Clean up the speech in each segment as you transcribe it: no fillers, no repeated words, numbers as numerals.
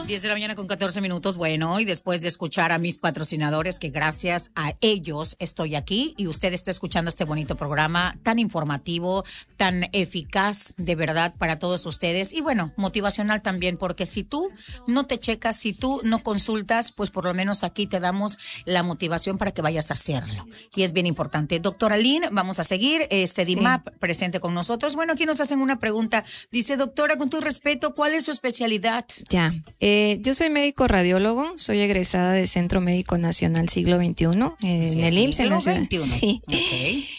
10 de la mañana con 14 minutos. Bueno, y después de escuchar a mis patrocinadores, que gracias a ellos estoy aquí y usted está escuchando este bonito programa tan informativo, tan eficaz, de verdad, para todos ustedes. Y bueno, motivacional también, porque si tú no te checas, si tú no consultas, pues por lo menos aquí te damos la motivación para que vayas a hacerlo. Y es bien importante. Doctora Lynn, vamos a seguir. Sedimap, presente con nosotros. Bueno, aquí nos hacen una pregunta. Dice, doctora, con todo respeto, ¿cuál es su especialidad? Ya, yo soy médico radiólogo, soy egresada del Centro Médico Nacional Siglo XXI, en el IMSS, en la ciudad. Sí. Okay.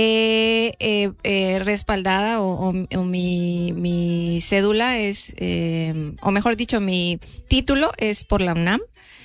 Respaldada o mi cédula es, o mejor dicho, mi título es por la UNAM,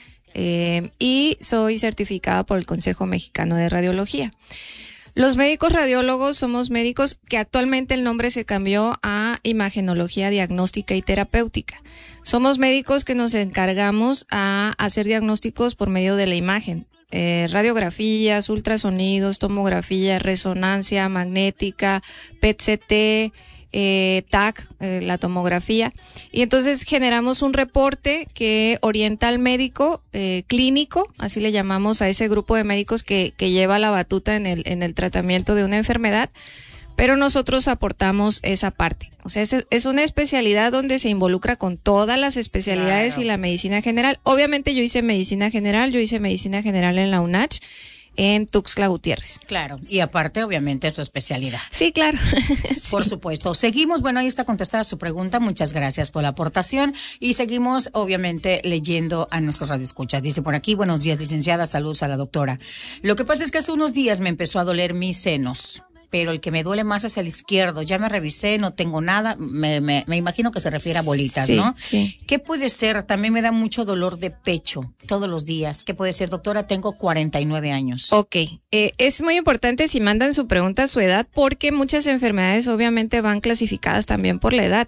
y soy certificada por el Consejo Mexicano de Radiología. Los médicos radiólogos somos médicos que actualmente el nombre se cambió a imagenología diagnóstica y terapéutica. Somos médicos que nos encargamos a hacer diagnósticos por medio de la imagen. Radiografías, ultrasonidos, tomografía, resonancia magnética, PET-CT, TAC, la tomografía. Y entonces generamos un reporte que orienta al médico clínico, así le llamamos a ese grupo de médicos que lleva la batuta en el tratamiento de una enfermedad, pero nosotros aportamos esa parte. O sea, es una especialidad donde se involucra con todas las especialidades. Claro. Y la medicina general. Obviamente yo hice medicina general en la UNACH, en Tuxtla Gutiérrez. Claro, y aparte, obviamente, su especialidad. Sí, claro. Por supuesto. Seguimos, bueno, ahí está contestada su pregunta. Muchas gracias por la aportación. Y seguimos, obviamente, leyendo a nuestros radioescuchas. Dice por aquí, buenos días, licenciada, saludos a la doctora. Lo que pasa es que hace unos días me empezó a doler mis senos, pero el que me duele más es el izquierdo. Ya me revisé, no tengo nada. Me imagino que se refiere a bolitas, sí, ¿no? Sí. ¿Qué puede ser? También me da mucho dolor de pecho todos los días. ¿Qué puede ser, doctora? Tengo 49 años. Ok. Es muy importante si mandan su pregunta a su edad, porque muchas enfermedades obviamente van clasificadas también por la edad.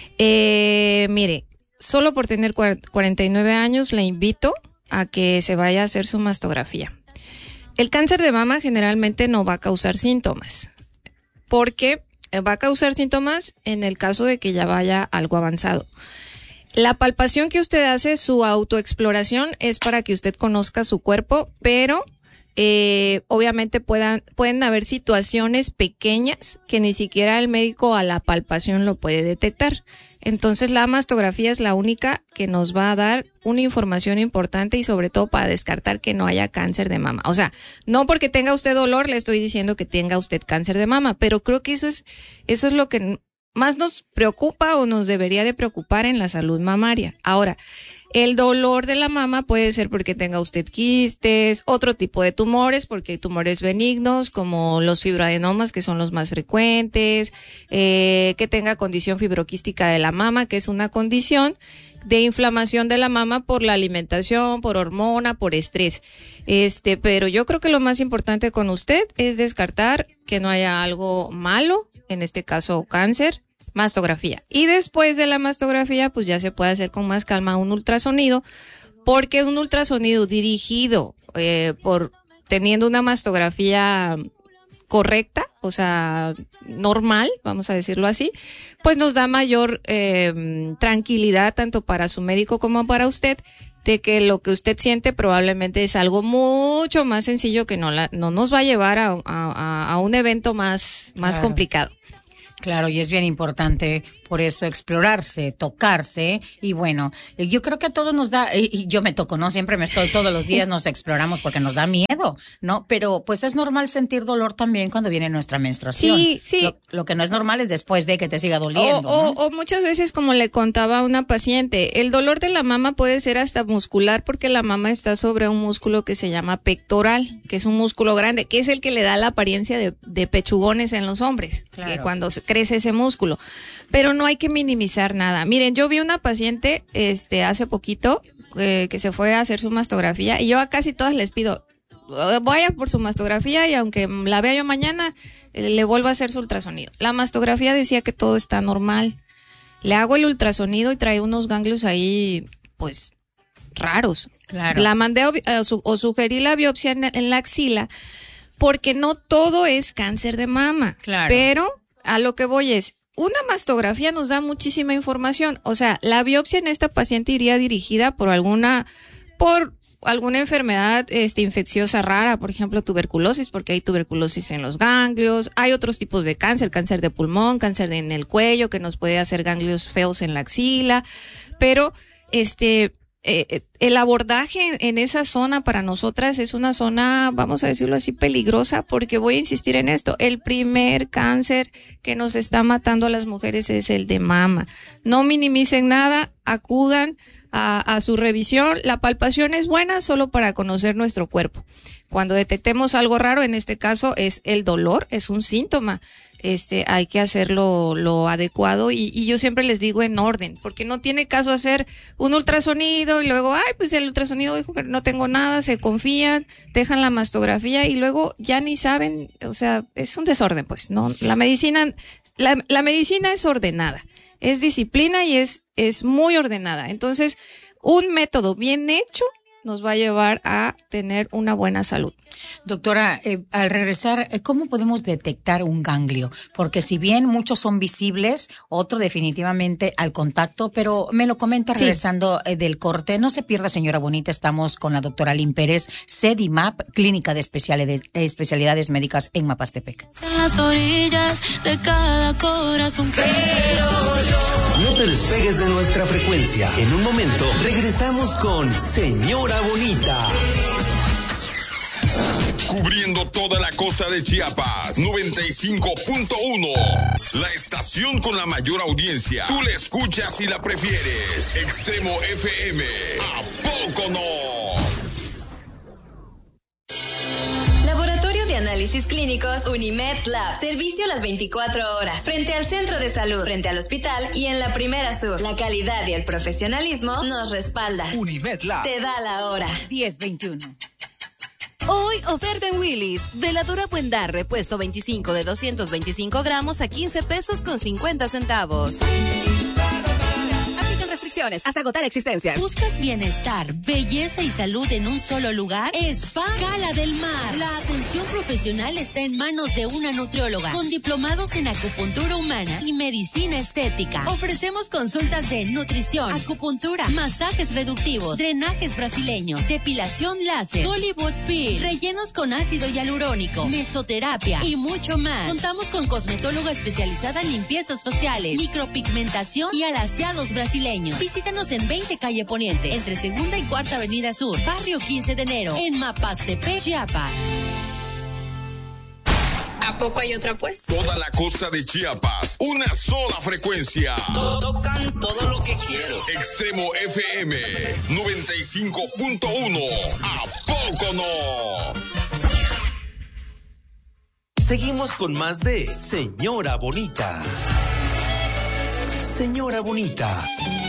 Mire, solo por tener 49 años le invito a que se vaya a hacer su mastografía. El cáncer de mama generalmente no va a causar síntomas, porque va a causar síntomas en el caso de que ya vaya algo avanzado. La palpación que usted hace, su autoexploración, es para que usted conozca su cuerpo, pero obviamente pueden haber situaciones pequeñas que ni siquiera el médico a la palpación lo puede detectar. Entonces la mastografía es la única que nos va a dar una información importante y sobre todo para descartar que no haya cáncer de mama. O sea, no porque tenga usted dolor le estoy diciendo que tenga usted cáncer de mama, pero creo que eso es lo que más nos preocupa o nos debería de preocupar en la salud mamaria. Ahora, el dolor de la mama puede ser porque tenga usted quistes, otro tipo de tumores, porque hay tumores benignos como los fibroadenomas, que son los más frecuentes, que tenga condición fibroquística de la mama, que es una condición de inflamación de la mama por la alimentación, por hormona, por estrés. Pero yo creo que lo más importante con usted es descartar que no haya algo malo, en este caso cáncer. Mastografía. Y después de la mastografía, pues ya se puede hacer con más calma un ultrasonido, porque un ultrasonido dirigido teniendo una mastografía correcta, o sea, normal, vamos a decirlo así, pues nos da mayor tranquilidad tanto para su médico como para usted, de que lo que usted siente probablemente es algo mucho más sencillo que no nos va a llevar a un evento más claro. Complicado. Claro, y es bien importante por eso explorarse, tocarse, y bueno, yo creo que a todos nos da, y yo me toco, ¿no? Siempre todos los días nos exploramos porque nos da miedo, ¿no? Pero pues es normal sentir dolor también cuando viene nuestra menstruación. Sí. Lo que no es normal es después de que te siga doliendo, ¿no? O muchas veces, como le contaba a una paciente, el dolor de la mama puede ser hasta muscular, porque la mama está sobre un músculo que se llama pectoral, que es un músculo grande, que es el que le da la apariencia de pechugones en los hombres, claro. Que cuando crece ese músculo. Pero no hay que minimizar nada. Miren, yo vi una paciente hace poquito que se fue a hacer su mastografía, y yo a casi todas les pido, vaya por su mastografía, y aunque la vea yo mañana, le vuelvo a hacer su ultrasonido. La mastografía decía que todo está normal. Le hago el ultrasonido y trae unos ganglios ahí, pues, raros. Claro. La mandé o sugerí la biopsia en la axila, porque no todo es cáncer de mama. Claro. Pero a lo que voy es, una mastografía nos da muchísima información. O sea, la biopsia en esta paciente iría dirigida por alguna enfermedad infecciosa rara, por ejemplo, tuberculosis, porque hay tuberculosis en los ganglios. Hay otros tipos de cáncer de pulmón, cáncer en el cuello, que nos puede hacer ganglios feos en la axila. Pero el abordaje en esa zona para nosotras es una zona, vamos a decirlo así, peligrosa, porque voy a insistir en esto: el primer cáncer que nos está matando a las mujeres es el de mama. No minimicen nada, acudan a su revisión. La palpación es buena solo para conocer nuestro cuerpo. Cuando detectemos algo raro, en este caso es el dolor, es un síntoma. Hay que hacerlo lo adecuado y yo siempre les digo en orden, porque no tiene caso hacer un ultrasonido y luego, pues el ultrasonido dijo que no tengo nada, se confían, dejan la mastografía y luego ya ni saben. O sea, es un desorden, pues, ¿no? La medicina es ordenada, es disciplina y es muy ordenada. Entonces, un método bien hecho nos va a llevar a tener una buena salud. Doctora, al regresar, ¿cómo podemos detectar un ganglio? Porque si bien muchos son visibles, otro definitivamente al contacto, pero me lo comenta regresando del corte. No se pierda, señora bonita, estamos con la doctora Lynn Pérez, CEDIMAP, Clínica de Especialidades Médicas en Mapastepec. En las orillas de cada corazón. No te despegues de nuestra frecuencia. En un momento regresamos con Señora Bonita. Cubriendo toda la costa de Chiapas, 95.1. La estación con la mayor audiencia. Tú la escuchas y la prefieres. Extremo FM. ¿A poco no? Laboratorio de Análisis Clínicos Unimed Lab. Servicio las 24 horas. Frente al centro de salud, frente al hospital y en la Primera Sur. La calidad y el profesionalismo nos respalda. Unimed Lab. Te da la hora. 10:21. Hoy, oferta en Willy's. Veladora Buendar, repuesto 25 de 225 gramos a 15 pesos con 50 centavos. Aplican restricciones hasta agotar existencias. ¿Buscas bienestar, belleza y salud en un solo lugar? Spa Cala del Mar. La atención profesional está en manos de una nutrióloga con diplomados en acupuntura humana y medicina estética. Ofrecemos consultas de nutrición, acupuntura, masajes reductivos, drenajes brasileños, depilación láser, Hollywood Peel, rellenos con ácido hialurónico, mesoterapia y mucho más. Contamos con cosmetóloga especializada en limpiezas faciales, micropigmentación y alaciados brasileños. Visítanos en 20 Calle Poniente, entre Segunda y Cuarta Avenida Sur, Barrio 15 de Enero, en Mapastepec, Chiapas. ¿A poco hay otra, pues? Toda la costa de Chiapas, una sola frecuencia. Tocan todo lo que quiero. Extremo FM 95.1. ¿A poco no? Seguimos con más de Señora Bonita. Señora Bonita.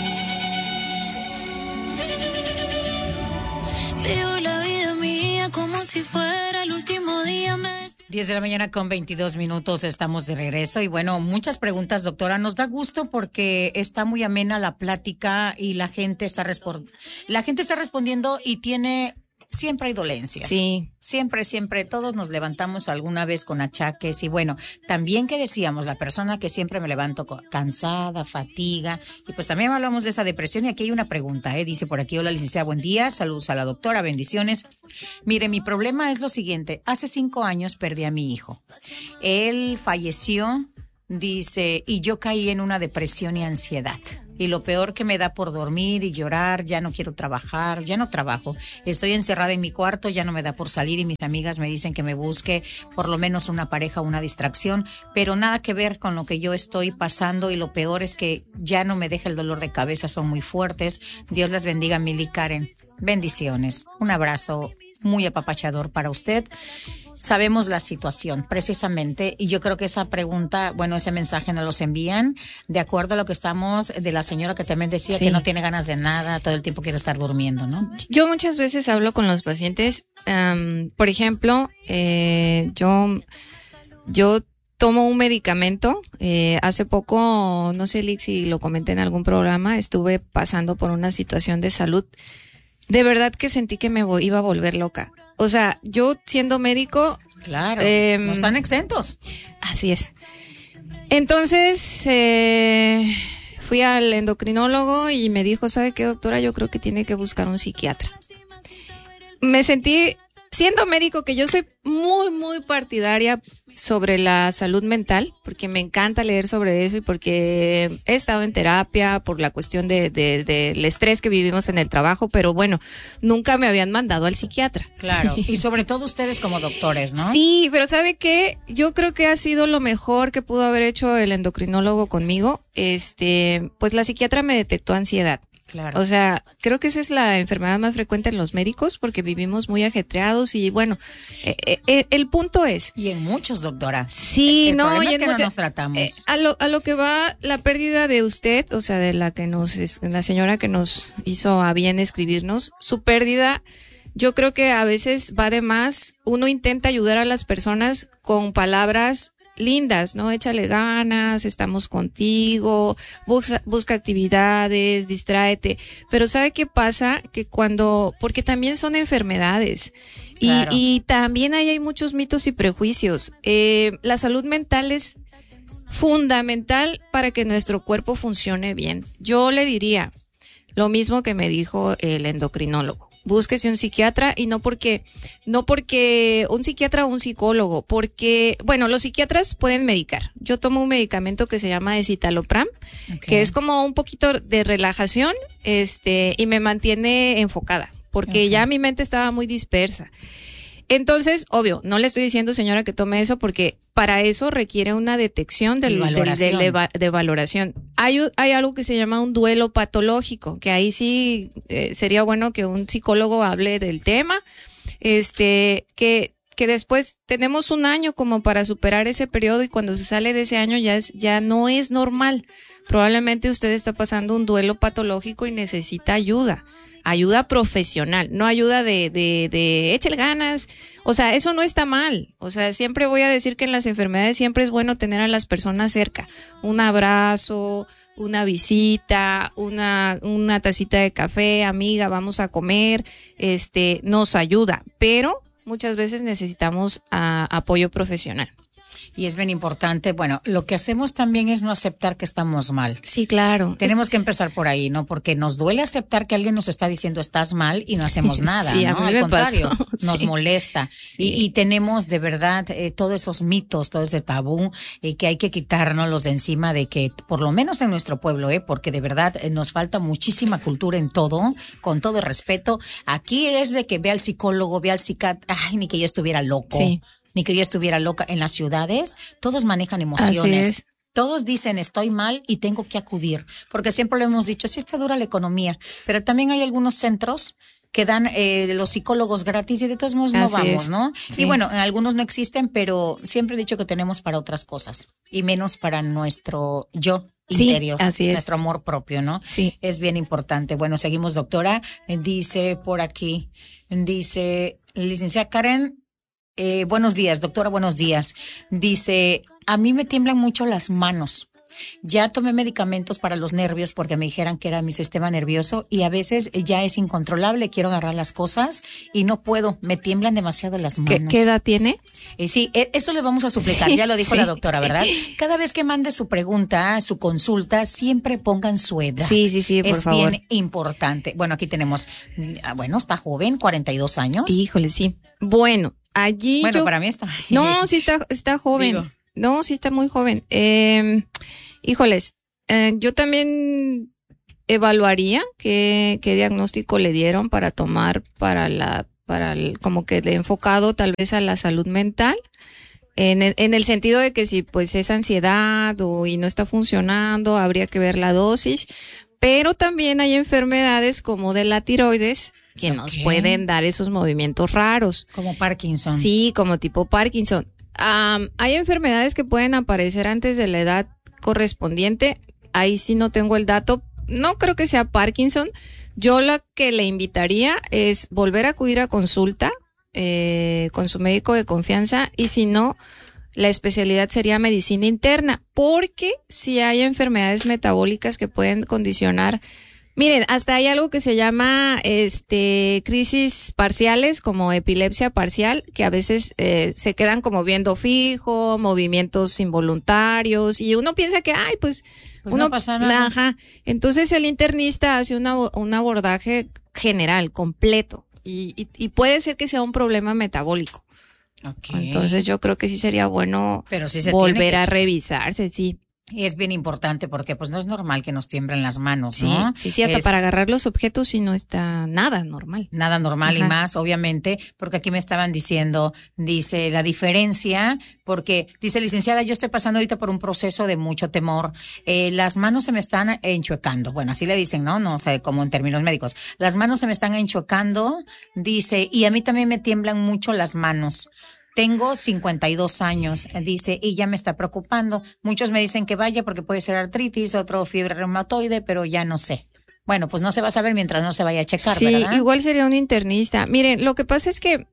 Vivo la vida mía como si fuera el último día. 10 de la mañana con 22 minutos, estamos de regreso. Y bueno, muchas preguntas, doctora. Nos da gusto porque está muy amena la plática y la gente está respondiendo y siempre hay dolencias. Sí. Siempre, todos nos levantamos alguna vez con achaques. Y bueno, también que decíamos, la persona que siempre me levanto cansada, fatiga. Y pues también hablamos de esa depresión. Y aquí hay una pregunta, dice por aquí: hola licenciada, buen día, saludos a la doctora, bendiciones. Mire, mi problema es lo siguiente: hace 5 años perdí a mi hijo. Él falleció, dice, y yo caí en una depresión y ansiedad. Y lo peor que me da por dormir y llorar, ya no quiero trabajar, ya no trabajo. Estoy encerrada en mi cuarto, ya no me da por salir y mis amigas me dicen que me busque por lo menos una pareja, una distracción, pero nada que ver con lo que yo estoy pasando y lo peor es que ya no me deja el dolor de cabeza, son muy fuertes. Dios las bendiga, Mili Karen. Bendiciones. Un abrazo muy apapachador para usted. Sabemos la situación, precisamente, y yo creo que esa pregunta, ese mensaje nos los envían de acuerdo a lo que estamos, de la señora que también decía que no tiene ganas de nada, todo el tiempo quiere estar durmiendo, ¿no? Yo muchas veces hablo con los pacientes, por ejemplo, yo tomo un medicamento, hace poco, no sé, Lick, si lo comenté en algún programa, estuve pasando por una situación de salud. De verdad que sentí que me iba a volver loca. O sea, yo siendo médico... Claro, no están exentos. Así es. Entonces, fui al endocrinólogo y me dijo, ¿sabe qué, doctora? Yo creo que tiene que buscar un psiquiatra. Me sentí, siendo médico, que yo soy muy, muy partidaria sobre la salud mental, porque me encanta leer sobre eso y porque he estado en terapia por la cuestión del estrés que vivimos en el trabajo, pero bueno, nunca me habían mandado al psiquiatra. Claro, y sobre todo ustedes como doctores, ¿no? Sí, pero ¿sabe qué? Yo creo que ha sido lo mejor que pudo haber hecho el endocrinólogo conmigo. Pues la psiquiatra me detectó ansiedad. Claro. O sea, creo que esa es la enfermedad más frecuente en los médicos porque vivimos muy ajetreados y bueno, el punto es... Y en muchos, doctora. Sí, el no, problema y es que en no nos tratamos. a lo que va la pérdida de usted, o sea, de la señora que nos hizo a bien escribirnos, su pérdida, yo creo que a veces va de más. Uno intenta ayudar a las personas con palabras lindas, ¿no? Échale ganas, estamos contigo, busca actividades, distráete. Pero ¿sabe qué pasa? Que porque también son enfermedades. Claro. Y también hay muchos mitos y prejuicios. La salud mental es fundamental para que nuestro cuerpo funcione bien. Yo le diría lo mismo que me dijo el endocrinólogo. Búsquese un psiquiatra y no porque un psiquiatra o un psicólogo, porque, bueno, los psiquiatras pueden medicar. Yo tomo un medicamento que se llama escitalopram, que es como un poquito de relajación, y me mantiene enfocada, porque ya mi mente estaba muy dispersa. Entonces, obvio, no le estoy diciendo, señora, que tome eso porque para eso requiere una detección de valoración. Hay algo que se llama un duelo patológico, que ahí sí sería bueno que un psicólogo hable del tema, que después tenemos un año como para superar ese periodo y cuando se sale de ese año ya no es normal. Probablemente usted está pasando un duelo patológico y necesita ayuda profesional, no ayuda de échale ganas. O sea, eso no está mal. O sea, siempre voy a decir que en las enfermedades siempre es bueno tener a las personas cerca. Un abrazo, una visita, una tacita de café, amiga, vamos a comer, nos ayuda. Pero muchas veces necesitamos apoyo profesional. Y es bien importante, bueno, lo que hacemos también es no aceptar que estamos mal. Sí, claro. Tenemos que empezar por ahí, ¿no? Porque nos duele aceptar que alguien nos está diciendo estás mal y no hacemos nada, sí, ¿no? A mí Al me contrario, pasó. nos molesta. Sí. Y tenemos de verdad todos esos mitos, todo ese tabú que hay que quitárnoslos de encima de que, por lo menos en nuestro pueblo, porque de verdad nos falta muchísima cultura en todo, con todo respeto. Aquí es de que ve al psicólogo, ve al psiquiatra, ay, ni que yo estuviera loco. Sí. Ni que yo estuviera loca. En las ciudades, todos manejan emociones. Así es. Todos dicen estoy mal y tengo que acudir. Porque siempre lo hemos dicho, sí está dura la economía. Pero también hay algunos centros que dan los psicólogos gratis y de todos modos no vamos, ¿no? Sí. Y bueno, algunos no existen, pero siempre he dicho que tenemos para otras cosas. Y menos para nuestro yo interior. Sí, así es. Nuestro amor propio, ¿no? Sí. Es bien importante. Bueno, seguimos, doctora. Dice por aquí, licenciada Karen, buenos días, doctora, buenos días. Dice, a mí me tiemblan mucho las manos. Ya tomé medicamentos para los nervios porque me dijeran que era mi sistema nervioso y a veces ya es incontrolable, quiero agarrar las cosas y no puedo, me tiemblan demasiado las manos. ¿Qué edad tiene? Sí, eso le vamos a suplicar, ya lo dijo la doctora, ¿verdad? Cada vez que mande su pregunta, su consulta, siempre pongan su edad. Sí, por favor. Es bien importante. Bueno, aquí tenemos, está joven, 42 años. Híjole, sí. Bueno, allí para mí está. No, sí está joven. Digo. No, sí está muy joven. Híjoles, yo también evaluaría qué diagnóstico le dieron para tomar como que de enfocado tal vez a la salud mental. En el sentido de que si pues es ansiedad y no está funcionando, habría que ver la dosis. Pero también hay enfermedades como de la tiroides que nos pueden dar esos movimientos raros. Como Parkinson. Sí, como tipo Parkinson. Hay enfermedades que pueden aparecer antes de la edad correspondiente. Ahí sí no tengo el dato. No creo que sea Parkinson. Yo lo que le invitaría es volver a acudir a consulta con su médico de confianza y si no, la especialidad sería medicina interna, porque si hay enfermedades metabólicas que pueden condicionar Miren, hasta hay algo que se llama crisis parciales, como epilepsia parcial, que a veces se quedan como viendo fijo, movimientos involuntarios, y uno piensa que, pues uno no pasa nada. Ajá. Entonces el internista hace un abordaje general, completo, y puede ser que sea un problema metabólico. Okay. Entonces yo creo que sí sería bueno Pero sí se volver a revisarse, sí. Y es bien importante porque pues no es normal que nos tiemblen las manos, ¿no? Sí, hasta para agarrar los objetos sí no está nada normal. Nada normal. Ajá. Y más, obviamente, porque aquí me estaban diciendo, dice, la diferencia, porque dice, licenciada, yo estoy pasando ahorita por un proceso de mucho temor. Las manos se me están enchuecando. Bueno, así le dicen, ¿no? No sé, como en términos médicos. Las manos se me están enchuecando, dice, y a mí también me tiemblan mucho las manos. Tengo 52 años, dice, y ya me está preocupando. Muchos me dicen que vaya porque puede ser artritis, otro fiebre reumatoide, pero ya no sé. Bueno, pues no se va a saber mientras no se vaya a checar, sí, ¿verdad? Igual sería un internista. Miren, lo que pasa es que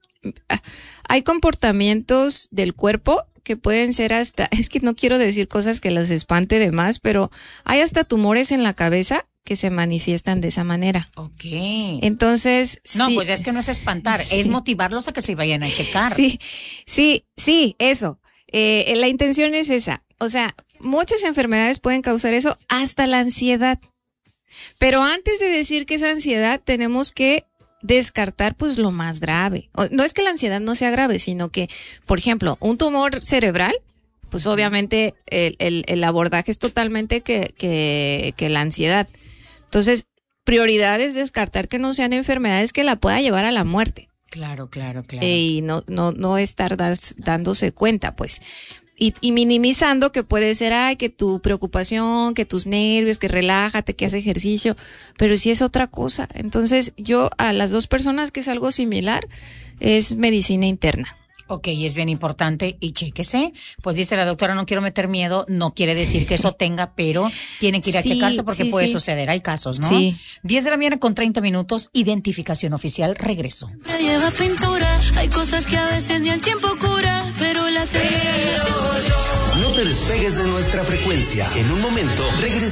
hay comportamientos del cuerpo que pueden ser hasta, es que no quiero decir cosas que los espante de más, pero hay hasta tumores en la cabeza que se manifiestan de esa manera. Ok. Entonces, no, sí, pues es que no es espantar, sí, es motivarlos a que se vayan a checar. Sí, eso. La intención es esa. O sea, muchas enfermedades pueden causar eso, hasta la ansiedad. Pero antes de decir que es ansiedad, tenemos que descartar pues lo más grave. No es que la ansiedad no sea grave, sino que, por ejemplo, un tumor cerebral, pues obviamente el abordaje es totalmente que la ansiedad. Entonces, prioridad es descartar que no sean enfermedades que la pueda llevar a la muerte. Claro. Y no estar dándose cuenta, pues. Y minimizando que puede ser, que tu preocupación, que tus nervios, que relájate, que hace ejercicio, pero sí es otra cosa. Entonces, yo a las dos personas que es algo similar, es medicina interna. Ok, es bien importante y chéquese. Pues dice la doctora, no quiero meter miedo, no quiere decir que eso tenga, pero tiene que ir a checarse porque puede suceder, hay casos, ¿no? Sí. 10 de la mañana con 30 minutos, identificación oficial, regreso. Lleva pintura, hay cosas que a veces ni el tiempo cura, pero las... No te despegues de nuestra frecuencia. En un momento regresamos.